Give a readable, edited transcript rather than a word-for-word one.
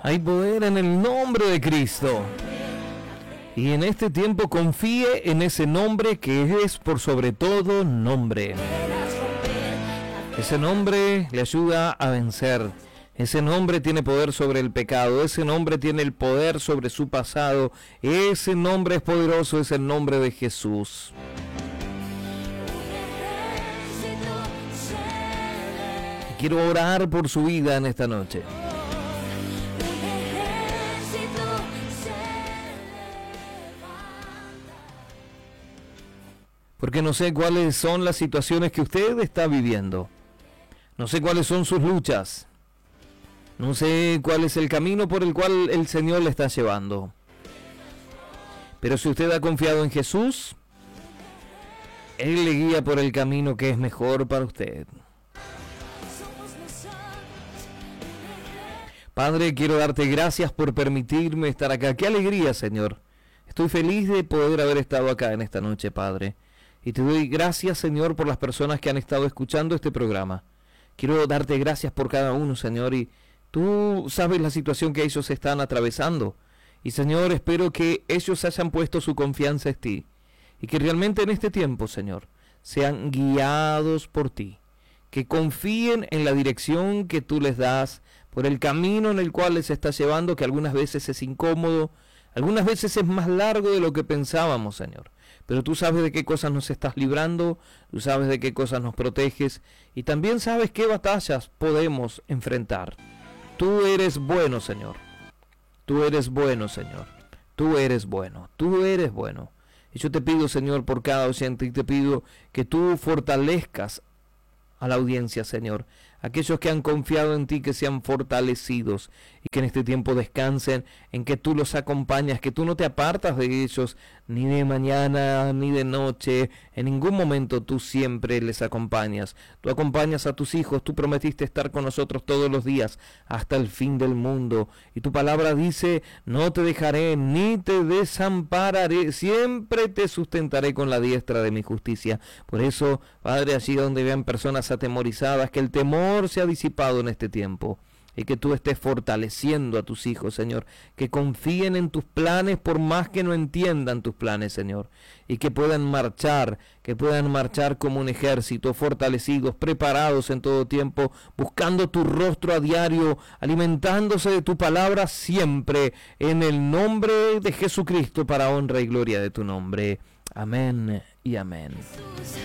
Hay poder en el nombre de Cristo. Y en este tiempo confíe en ese nombre que es por sobre todo nombre. Ese nombre le ayuda a vencer. Ese nombre tiene poder sobre el pecado. Ese nombre tiene el poder sobre su pasado. Ese nombre es poderoso, es el nombre de Jesús. Quiero orar por su vida en esta noche. Porque no sé cuáles son las situaciones que usted está viviendo. No sé cuáles son sus luchas. No sé cuál es el camino por el cual el Señor le está llevando. Pero si usted ha confiado en Jesús, Él le guía por el camino que es mejor para usted. Padre, quiero darte gracias por permitirme estar acá. ¡Qué alegría, Señor! Estoy feliz de poder haber estado acá en esta noche, Padre. Y te doy gracias, Señor, por las personas que han estado escuchando este programa. Quiero darte gracias por cada uno, Señor, y tú sabes la situación que ellos están atravesando. Y, Señor, espero que ellos hayan puesto su confianza en ti. Y que realmente en este tiempo, Señor, sean guiados por ti. Que confíen en la dirección que tú les das, por el camino en el cual les estás llevando, que algunas veces es incómodo, algunas veces es más largo de lo que pensábamos, Señor. Pero tú sabes de qué cosas nos estás librando, tú sabes de qué cosas nos proteges, y también sabes qué batallas podemos enfrentar. Tú eres bueno, Señor. Tú eres bueno, Señor. Tú eres bueno. Tú eres bueno. Y yo te pido, Señor, por cada oyente, y te pido que tú fortalezcas a la audiencia, Señor. Aquellos que han confiado en ti, que sean fortalecidos y que en este tiempo descansen en que tú los acompañas, que tú no te apartas de ellos ni de mañana ni de noche. En ningún momento tú siempre les acompañas. Tú acompañas a tus hijos. Tú prometiste estar con nosotros todos los días hasta el fin del mundo. Y tu palabra dice: no te dejaré ni te desampararé. Siempre te sustentaré con la diestra de mi justicia. Por eso, Padre, allí donde vean personas atemorizadas, que el temor se ha disipado en este tiempo y que tú estés fortaleciendo a tus hijos, Señor, que confíen en tus planes por más que no entiendan tus planes, Señor, y que puedan marchar como un ejército, fortalecidos, preparados en todo tiempo, buscando tu rostro a diario, alimentándose de tu palabra siempre, en el nombre de Jesucristo, para honra y gloria de tu nombre. Amén y amén.